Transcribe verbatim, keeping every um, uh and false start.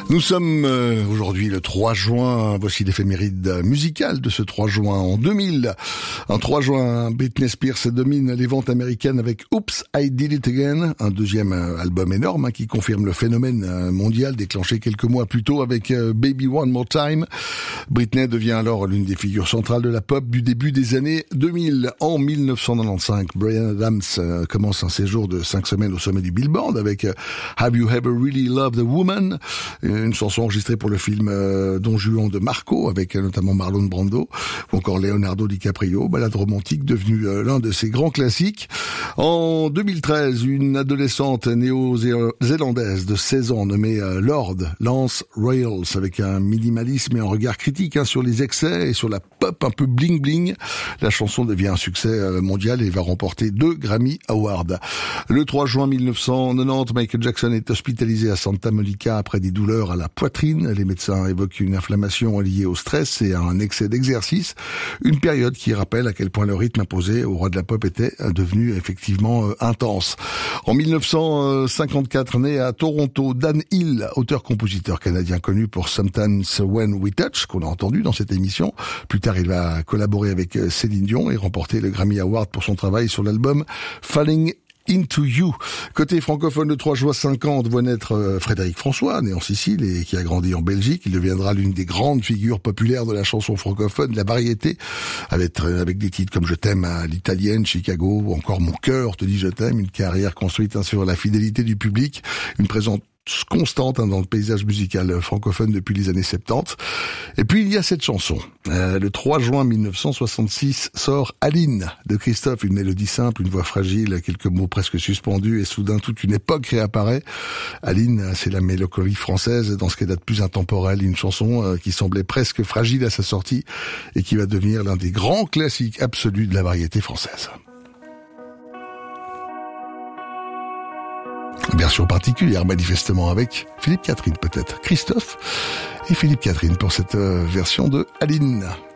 Nous sommes euh, aujourd'hui le trois juin, voici l'éphéméride musicale de ce trois juin. En deux mille, en trois juin, Britney Spears domine les ventes américaines avec Oops, I Did It Again, un deuxième euh, album énorme hein, qui confirme le phénomène euh, mondial déclenché quelques mois plus tôt avec euh, Baby One More Time. Britney devient alors l'une des figures centrales de la pop du début des années deux mille. En mille neuf cent quatre-vingt-quinze, Bryan Adams euh, commence un séjour de cinq semaines au sommet du Billboard avec euh, Have You Ever Really Loved a Woman, une chanson enregistrée pour le film euh, Don Juan de Marco avec euh, notamment Marlon Brando ou encore Leonardo DiCaprio, balade romantique devenue euh, l'un de ses grands classiques. En deux mille treize, une adolescente néo-zélandaise de seize ans nommée euh, Lord lance Royals avec un minimalisme et un regard critique hein, sur les excès et sur la pop un peu bling bling. La chanson devient un succès euh, mondial et va remporter deux Grammy Awards. Le trois juin mille neuf cent quatre-vingt-dix, Michael Jackson est hospitalisé à Santa Monica après des douleurs à la poitrine. Les médecins évoquent une inflammation liée au stress et à un excès d'exercice. Une période qui rappelle à quel point le rythme imposé au roi de la pop était devenu effectivement euh, intense. En mille neuf cent cinquante-quatre, né à Toronto, Dan Hill, auteur-compositeur canadien connu pour Sometimes When We Touch, qu'on a entendu dans cette émission. Plus tard, il va collaborer avec Céline Dion et remporter le Grammy Award pour son travail sur l'album Falling Into You. Côté francophone, le trois juin cinquante voit naître euh, Frédéric François, né en Sicile et qui a grandi en Belgique. Il deviendra l'une des grandes figures populaires de la chanson francophone, de la variété, avec, euh, avec des titres comme Je t'aime à l'italienne, Chicago, ou encore Mon cœur te dit je t'aime, une carrière construite hein, sur la fidélité du public, une présence constante hein, dans le paysage musical francophone depuis les années soixante-dix. Et puis il y a cette chanson. Euh, le trois juin mille neuf cent soixante-six sort Aline de Christophe, une mélodie simple, une voix fragile, quelques mots presque suspendus et soudain toute une époque réapparaît. Aline, c'est la mélancolie française dans ce qu'elle a de plus intemporel, une chanson euh, qui semblait presque fragile à sa sortie et qui va devenir l'un des grands classiques absolus de la variété française. Version particulière, manifestement, avec Philippe Catherine peut-être. Christophe et Philippe Catherine pour cette euh, version de Aline.